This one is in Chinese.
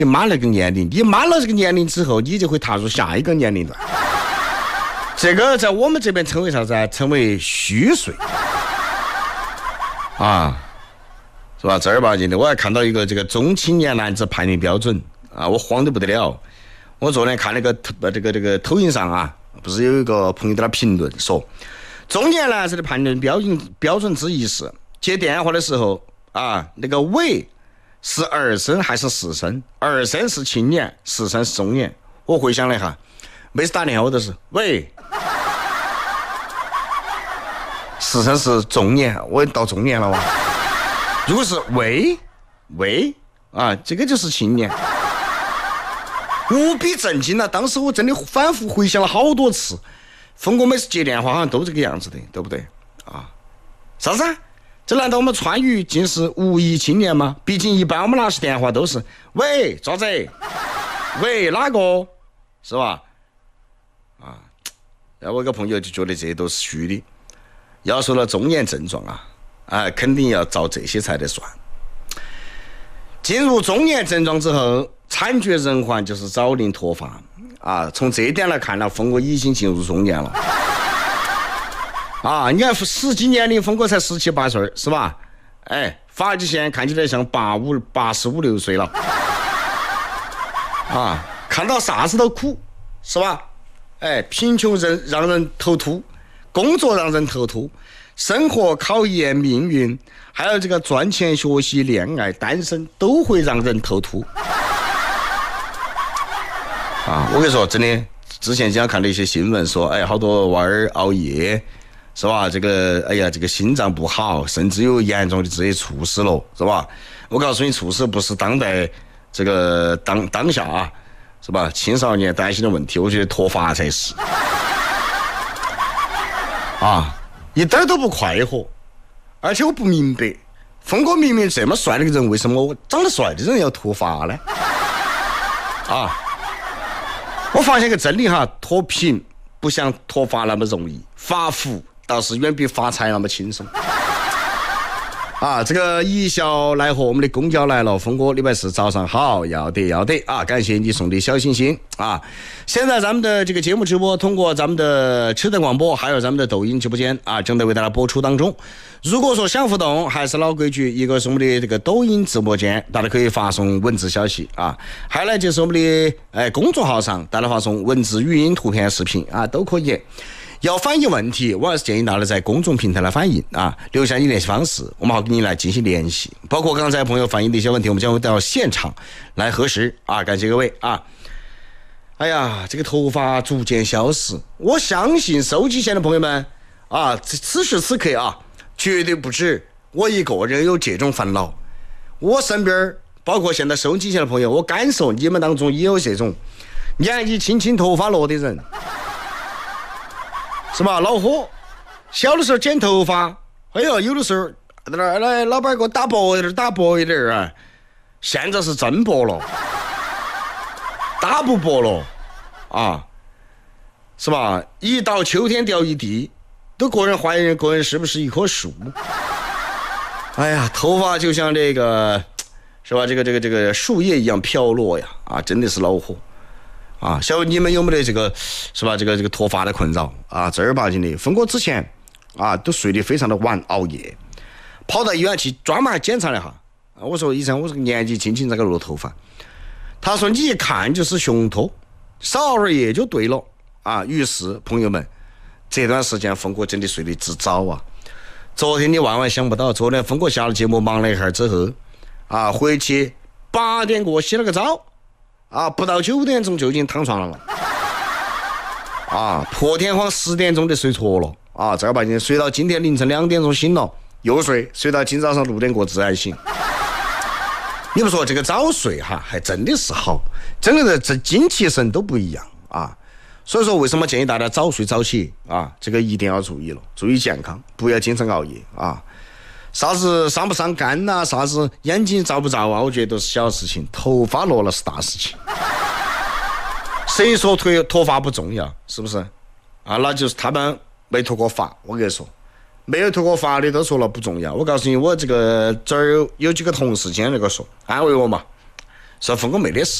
满了个年龄，你满了这个年龄之后，你就会踏入下一个年龄段。这个在我们这边称为啥子啊？称为虚岁啊，是吧？正儿八经的，我还看到一个这个中青年男子判定标准啊，我慌得不得了。我昨天看那个这个抖音上啊，不是有一个朋友在那评论说，中年男子的判定标准之一是接电话的时候啊，那个喂是二声还是四声？二声是青年，四声是中年。我回想了一下，每次打电话我都是喂，四声是中年，我到中年了哇。如果是喂啊，这个就是青年。无比震惊了，当时我真的反复回想了好多次。峰哥每次接电话好像都这个样子的，对不对啊？啥子？这难道我们川渝竟是无意青年吗？毕竟一般我们拿起电话都是喂赵子，喂哪个，是吧？啊，然后我一个朋友就觉得这些都是虚的。要说了中年症状啊，肯定要照这些才得算。进入中年症状之后，惨绝人寰就是早龄脱发啊！从这一点来看呢，峰哥已经进入中年了啊！你看实际年龄峰哥才17、18岁，是吧？哎，发际线看起来像85、6岁了啊！看到啥子都苦，是吧？哎，贫穷让人头秃，工作让人头秃，生活考验命运，还有这个赚钱、学习、恋爱、单身都会让人头秃啊！我跟你说，真的，之前经常看到一些新闻说，哎，好多娃儿熬夜，是吧？这个，哎呀，这个心脏不好，甚至有严重的直接猝死了，是吧？我告诉你，猝死不是当代这个当下啊，是吧？青少年担心的问题，我觉得脱发才是啊，一点都不快活。而且我不明白，峰哥明明这么帅的个人，为什么我长得帅的人要脱发呢？啊！我发现个真理哈，脱贫不像脱发那么容易，发福倒是远比发财那么轻松。啊，这个一笑来和我们的公交来了，峰哥礼拜四早上好，要得啊！感谢你送的小心心啊！现在咱们的这个节目直播通过咱们的吃的广播，还有咱们的抖音直播间啊，正在为大家播出当中。如果说想互动，还是老规矩，一个是我们的这个抖音直播间，大家可以发送文字消息啊；还有呢就是我们的公众号上，大家发送文字、语音、图片、视频啊都可以。要反映问题，我还是建议大家在公众平台来反映啊，留下你联系方式，我们好跟你来进行联系。包括刚才朋友反映的一些问题，我们将会带到现场来核实啊。感谢各位啊！哎呀，这个头发逐渐消失，我相信收机前的朋友们啊，此时此刻啊，绝对不止我一个人有这种烦恼。我身边包括现在收机前的朋友，我感受你们当中也有这种年纪轻轻头发落的人。是吧？恼火，小的时候剪头发，哎呦，有的时候来老板给我打薄一点啊！现在是真薄了，打不薄了啊，是吧？一到秋天掉一地，都个人怀疑个人是不是一棵树。哎呀，头发就像这个，是吧？这个树叶一样飘落呀！啊，真的是恼火。啊，小伟，你们有没得这个是吧？这个脱发的困扰啊？正儿八经的，峰哥之前啊都睡得非常的晚，熬夜，跑到医院去专门检查了一下。啊，我说医生，我这个年纪轻轻这个落头发，他说你一看就是雄脱，少熬点夜就对了啊。于是朋友们，这段时间峰哥真的睡得之早啊。昨天你万万想不到，昨天峰哥下了节目忙了一下之后啊，回去8点过洗了个澡。啊，不到9点钟就已经躺床上了，啊，破天荒10点钟就睡着了，啊，正儿八经睡到今天凌晨2点钟醒了，又睡到今早上6点过自然醒。你不说这个早睡哈，还真的是好，整个这精气神都不一样啊。所以说，为什么建议大家早睡早起啊？这个一定要注意了，注意健康，不要经常熬夜啊。啥子伤不伤肝呐、啥子眼睛照不照啊，我觉得都是小事情，头发落了是大事情。谁说脱发不重要？是不是啊？那就是他们没脱过发。我跟你说，没有脱过发的都说了不重要。我告诉你，我这个这儿有几个同事今天那个说安慰我嘛， 说凤哥没得事。